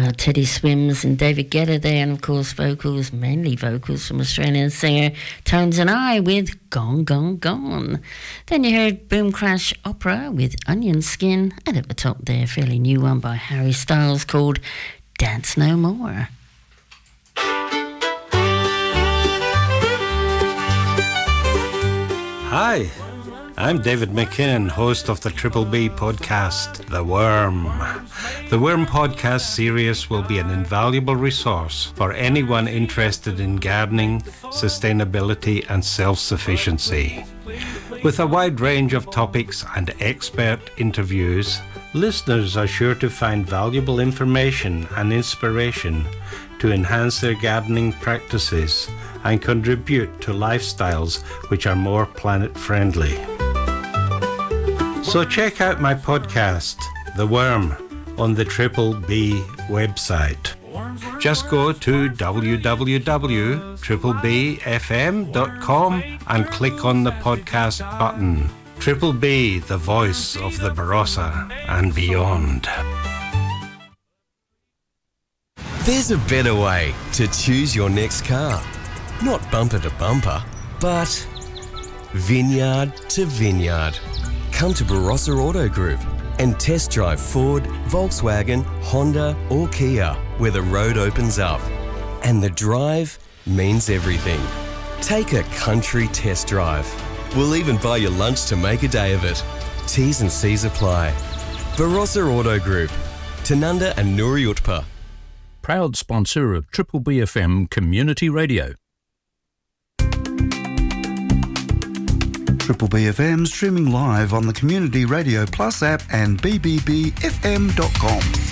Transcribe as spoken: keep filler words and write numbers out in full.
Uh, Teddy Swims and David Guetta there, and of course vocals, mainly vocals from Australian singer Tones and I with Gone, Gone, Gone. Then you heard Boom Crash Opera with Onion Skin, and at the top there, a fairly new one by Harry Styles called Dance No More. Hi, I'm David McKinnon, host of the Triple B podcast, The Worm. The Worm podcast series will be an invaluable resource for anyone interested in gardening, sustainability and self-sufficiency. With a wide range of topics and expert interviews, listeners are sure to find valuable information and inspiration to enhance their gardening practices and contribute to lifestyles which are more planet-friendly. So check out my podcast, The Worm, on the Triple B website. Just go to w w w dot triple b f m dot com and click on the podcast button. Triple B, the voice of the Barossa and beyond. There's a better way to choose your next car. Not bumper to bumper, but vineyard to vineyard. Come to Barossa Auto Group and test drive Ford, Volkswagen, Honda or Kia, where the road opens up. And the drive means everything. Take a country test drive. We'll even buy you lunch to make a day of it. T's and C's apply. Barossa Auto Group, Tanunda and Nuri Utpa. Proud sponsor of Triple B F M Community Radio. Triple B F M streaming live on the Community Radio Plus app and b b b f m dot com.